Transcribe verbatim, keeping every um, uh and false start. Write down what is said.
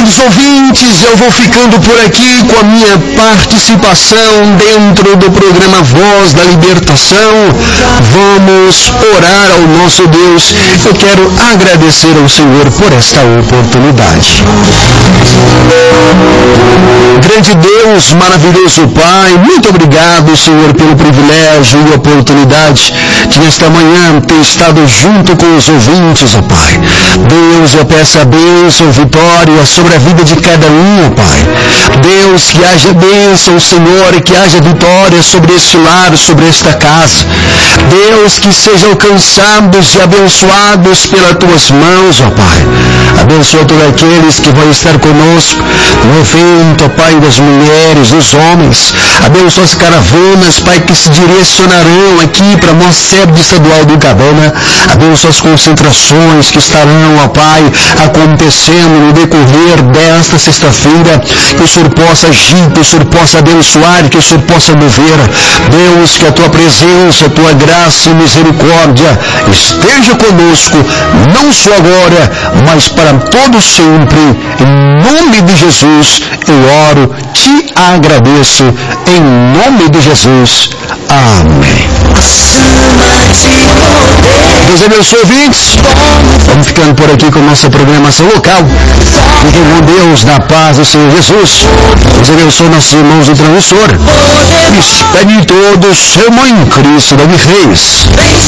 Amados ouvintes, eu vou ficando por aqui com a minha participação dentro do programa Voz da Libertação. Vamos orar ao nosso Deus. Eu quero agradecer ao Senhor por esta oportunidade. Grande Deus, maravilhoso Pai, muito obrigado, Senhor, pelo privilégio e oportunidade de nesta manhã ter estado junto com os ouvintes, ó Pai. Deus, eu peço a bênção, vitória sobre a vida de cada um, ó Pai. Deus, que haja bênção, Senhor, e que haja vitória sobre este lar, sobre esta casa. Deus, que sejam alcançados e abençoados pelas tuas mãos, ó Pai. Abençoa todos aqueles que vão estar conosco no evento, ó Pai, das mulheres, dos homens. Abençoa as caravanas, Pai, que se direcionarão aqui para a nossa sede estadual do Cabana. Abençoa as concentrações que estarão, ó Pai, acontecendo no decorrer desta sexta-feira. Que o Senhor possa agir, que o Senhor possa abençoar, que o Senhor possa mover. Deus, que a tua presença, a tua graça e misericórdia esteja conosco, não só agora, mas para todo sempre. Em nome de Jesus, eu oro, te agradeço, em nome de Jesus. Amém. Deus abençoe, ouvintes. Vamos ficando por aqui com nossa programação local. Fiquem com Deus, na paz do Senhor Jesus. Deus abençoe nossos irmãos do transmissor. Espere todos, irmão em Cristo, Davi Reis.